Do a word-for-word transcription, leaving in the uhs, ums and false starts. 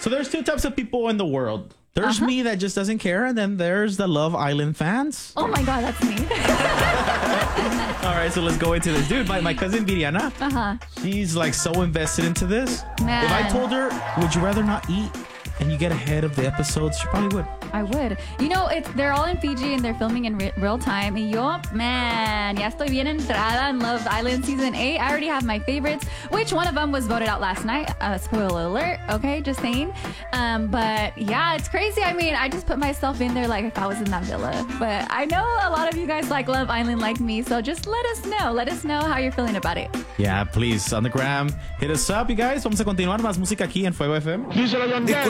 So there's two types of people in the world. There's uh-huh. me that just doesn't care, and then there's the Love Island fans. Oh my God, that's me. All right, so let's go into this. Dude, my, my cousin Viriana, uh-huh. she's like so invested into this. Man. If I told her, would you rather not eat and you get ahead of the episodes, she probably would. I would. You know, it's they're all in Fiji and they're filming in re- real time. Y yo, man, ya estoy bien entrada in Love Island Season eight. I already have my favorites, which one of them was voted out last night. Uh, spoiler alert, okay, just saying. Um, but yeah, it's crazy. I mean, I just put myself in there like if I was in that villa. But I know a lot of you guys like Love Island like me, so just let us know. Let us know how you're feeling about it. Yeah, please, on the gram, hit us up, you guys. Vamos a continuar más música aquí en Fuego F M.